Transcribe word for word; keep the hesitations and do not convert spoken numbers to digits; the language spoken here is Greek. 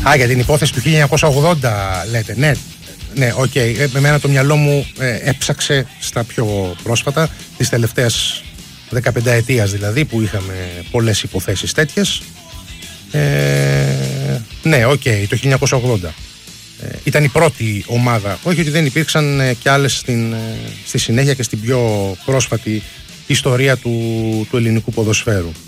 Α, για την υπόθεση του χίλια εννιακόσια ογδόντα λέτε, ναι. Ναι, οκ. Okay. Ε, εμένα το μυαλό μου ε, έψαξε στα πιο πρόσφατα, της τελευταίας δεκαπενταετίας δηλαδή, που είχαμε πολλές υποθέσεις τέτοιες. Ε, ναι, οκ, okay, το χίλια εννιακόσια ογδόντα. Ε, ήταν η πρώτη ομάδα, όχι ότι δεν υπήρξαν ε, και άλλες στην, ε, στη συνέχεια και στην πιο πρόσφατη ιστορία του, του ελληνικού ποδοσφαίρου.